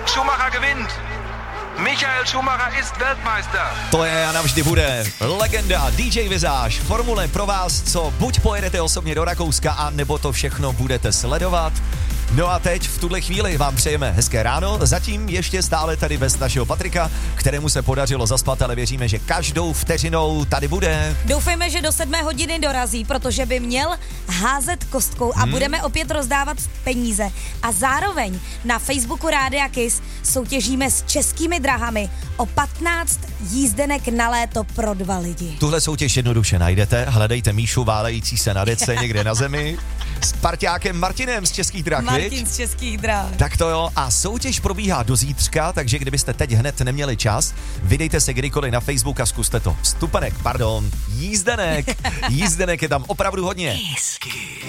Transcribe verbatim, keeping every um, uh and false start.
Schumacher gewinnt. Michael Schumacher ist Weltmeister. To je a navždy bude legenda D J Vizáž. Formule pro vás, co buď pojedete osobně do Rakouska, a nebo to všechno budete sledovat. No a teď v tuhle chvíli vám přejeme hezké ráno, zatím ještě stále tady bez našeho Patrika, kterému se podařilo zaspat, ale věříme, že každou vteřinou tady bude. Doufejme, že do sedmé hodiny dorazí, protože by měl házet kostkou a hmm. budeme opět rozdávat peníze. A zároveň na Facebooku Rádia Kiss soutěžíme s Českými drahami o patnáct jízdenek na léto pro dva lidi. Tuhle soutěž jednoduše najdete, hledejte Míšu válející se na dece někde na zemi s parťákem Martinem z Českých drah. Martin z Českých drah. Tak to jo, a soutěž probíhá do zítřka, takže kdybyste teď hned neměli čas, vydejte se kdykoliv na Facebook a zkuste to. Vstupenek, pardon, jízdenek. Jízdenek je tam opravdu hodně.